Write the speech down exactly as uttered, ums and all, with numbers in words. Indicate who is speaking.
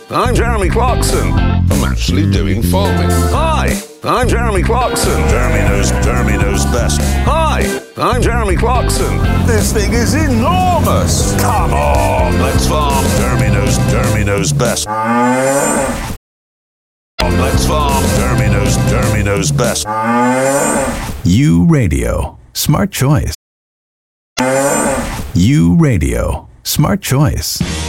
Speaker 1: I'm Jeremy Clarkson. I'm actually doing farming. Hi, I'm Jeremy Clarkson.
Speaker 2: Jeremy knows, Jeremy knows best.
Speaker 1: Hi, I'm Jeremy Clarkson.
Speaker 2: This thing is enormous. Come on, let's farm. Jeremy knows, Jeremy knows best. Let's farm. Jeremy knows, Jeremy knows best.
Speaker 3: U Radio. Smart choice. U Radio. Smart choice.